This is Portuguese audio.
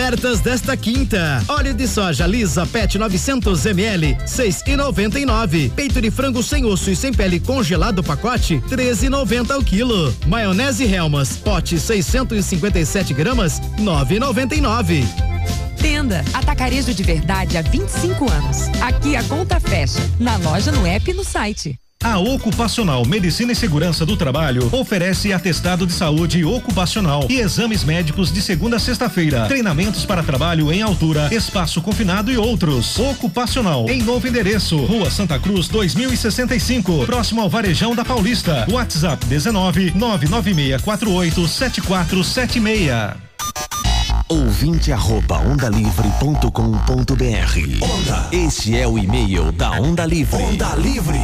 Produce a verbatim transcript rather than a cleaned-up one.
Ofertas desta quinta: óleo de soja Lisa Pet novecentos mililitros, seis e noventa e nove. Peito de frango sem osso e sem pele congelado pacote, treze e noventa o quilo. Maionese Hellmann's pote seiscentos e cinquenta e sete gramas, nove e noventa e nove. Tenda Atacarejo de Verdade há vinte e cinco anos. Aqui a conta fecha. Na loja, no app e no site. A Ocupacional Medicina e Segurança do Trabalho oferece atestado de saúde ocupacional e exames médicos de segunda a sexta-feira, treinamentos para trabalho em altura, espaço confinado e outros. Ocupacional, em novo endereço, Rua Santa Cruz dois mil e sessenta e cinco, próximo ao Varejão da Paulista. WhatsApp dezenove, nove nove seis quatro oito, sete quatro sete seis. Ouvinte arroba onda livre ponto com ponto br. Onda. Este é o e-mail da Onda Livre. Onda Livre.